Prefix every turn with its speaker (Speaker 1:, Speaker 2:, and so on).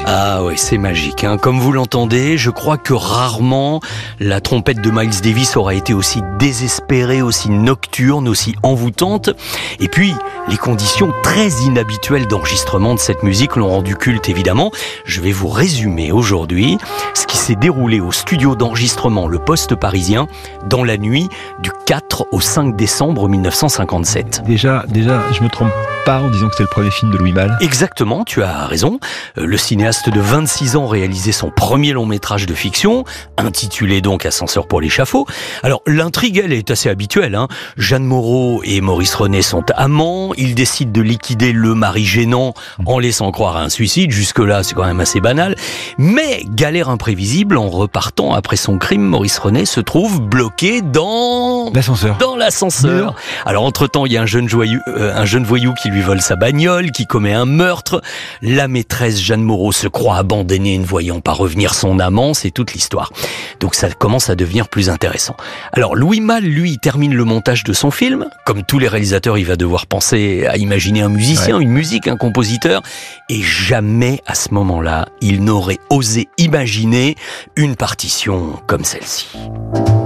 Speaker 1: Ah ouais, c'est magique, hein. Comme vous l'entendez, je crois que rarement la trompette de Miles Davis aura été aussi désespérée, aussi nocturne, aussi envoûtante. Et puis, les conditions très inhabituelles d'enregistrement de cette musique l'ont rendu culte, évidemment. Je vais vous résumer aujourd'hui ce qui s'est déroulé au studio d'enregistrement Le Poste Parisien dans la nuit du 4 au 5 décembre 1957.
Speaker 2: Déjà, je me trompe pas en disant que c'est le premier film de Louis Malle.
Speaker 1: Exactement, tu as raison. Le cinéaste de 26 ans réalisait son premier long métrage de fiction, intitulé donc Ascenseur pour l'échafaud. Alors, l'intrigue, elle, est assez habituelle, hein. Jeanne Moreau et Maurice René sont amants. Ils décident de liquider le mari gênant en laissant croire à un suicide. Jusque-là, c'est quand même assez banal. Mais, galère imprévisible, en repartant après son crime, Maurice René se trouve bloqué dans l'ascenseur. Alors, entre-temps, il y a un jeune voyou qui lui vole sa bagnole, qui commet un meurtre. La maîtresse Jeanne Moreau se croit abandonnée ne voyant pas revenir son amant. C'est toute l'histoire. Donc, ça commence à devenir plus intéressant. Alors, Louis Malle, lui, termine le montage de son film. Comme tous les réalisateurs, il va devoir penser à imaginer un musicien, une musique, un compositeur. Et jamais, à ce moment-là, il n'aurait osé imaginer une partition comme celle-ci.